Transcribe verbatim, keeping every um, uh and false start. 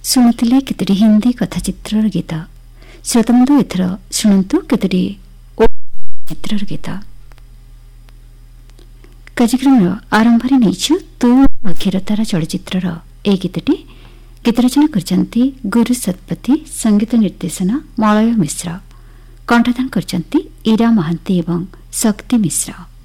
ଶୁଣୁଥିଲେ କେତୋଟି ହିନ୍ଦୀ କଥାଚିତ୍ରର ଗୀତ। ଶ୍ରୋତାବନ୍ଧୁ, ଏଥର ଶୁଣନ୍ତୁ କେତୋଟି ଚିତ୍ରର ଗୀତ। କାର୍ଯ୍ୟକ୍ରମର ଆରମ୍ଭରେ ନେଇଛୁ ତୁ ଅକ୍ଷର ତାରା ଚଳଚ୍ଚିତ୍ରର ଏହି ଗୀତଟି। ଗୀତ ରଚନା କରିଛନ୍ତି ଗୁରୁ ଶତପଥୀ, ସଙ୍ଗୀତ ନିର୍ଦ୍ଦେଶନା ମଳୟ ମିଶ୍ର, କଣ୍ଠଦାନ କରିଛନ୍ତି ଇରା ମହାନ୍ତି ଏବଂ ଶକ୍ତି ମିଶ୍ର।